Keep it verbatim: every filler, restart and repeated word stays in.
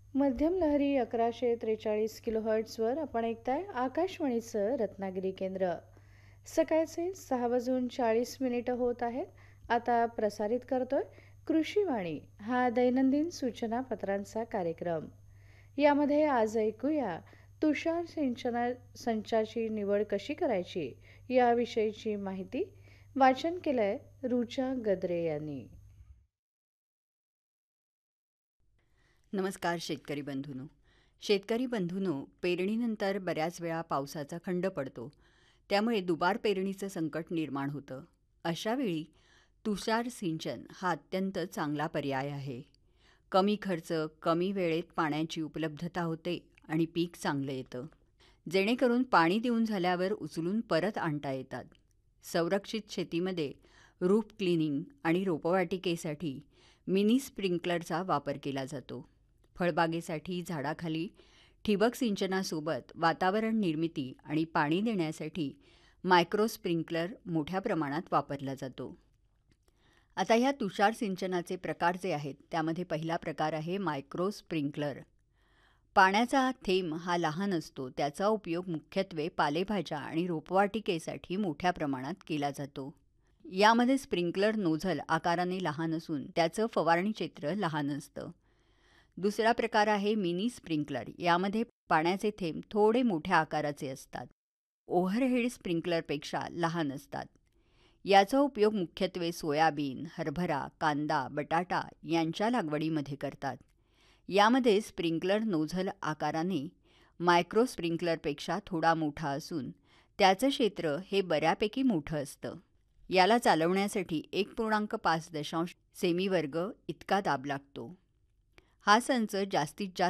मध्यम लहरी अकराशे त्रेचाळीस किलोहर्ट्झवर आपण ऐकताय आकाशवाणीचं रत्नागिरी केंद्र. सकाळचे सहा वाजून चाळीस मिनिटं होत आहेत. आता प्रसारित करतोय कृषीवाणी हा दैनंदिन सूचना पत्रांचा कार्यक्रम. यामध्ये आज ऐकूया तुषार सिंचना संचाची निवड कशी करायची याविषयीची माहिती. वाचन केलंय रुचा गद्रे यांनी. नमस्कार शेतकरी बंधूंनो. शेतकरी बंधूंनो, पेरणीनंतर बऱ्याच वेळा पावसाचा खंड पडतो, त्यामुळे दुबार पेरणीचं संकट निर्माण होतं. अशावेळी तुषार सिंचन हा अत्यंत चांगला पर्याय आहे. कमी खर्च, कमी वेळेत पाण्याची उपलब्धता होते आणि पीक चांगलं येतं, जेणेकरून पाणी देऊन झाल्यावर उचलून परत आणता येतात. संरक्षित शेतीमध्ये रूफ क्लिनिंग आणि रोपवाटिकेसाठी मिनी स्प्रिंकलरचा वापर केला जातो. फळबागेसाठी झाडाखाली ठिबक सिंचनासोबत वातावरण निर्मिती आणि पाणी देण्यासाठी मायक्रो स्प्रिंकलर मोठ्या प्रमाणात वापरला जातो. आता ह्या तुषार सिंचनाचे प्रकार जे आहेत त्यामध्ये पहिला प्रकार आहे मायक्रो स्प्रिंकलर. पाण्याचा थेंब हा लहान असतो, त्याचा उपयोग मुख्यत्वे पालेभाज्या आणि रोपवाटिकेसाठी मोठ्या प्रमाणात केला जातो. यामध्ये स्प्रिंकलर नोझल आकाराने लहान असून त्याचं फवारणी क्षेत्र लहान असतं. दुसरा प्रकार आहे मिनी स्प्रिंकलर. यामध्ये पाण्याचे थेंब थोडे मोठ्या आकाराचे असतात, ओव्हरहेड स्प्रिंकलरपेक्षा लहान असतात. याचा उपयोग मुख्यत्वे सोयाबीन, हरभरा, कांदा, बटाटा यांच्या लागवडीमध्ये करतात. यामध्ये स्प्रिंकलर नोझल आकाराने मायक्रो स्प्रिंकलरपेक्षा थोडा मोठा असून त्याचं क्षेत्र हे बऱ्यापैकी मोठं असतं. याला चालवण्यासाठी एक पूर्णांक पाच दशांश सेमी वर्ग इतका दाब लागतो. हा संच जास्तीत जास्त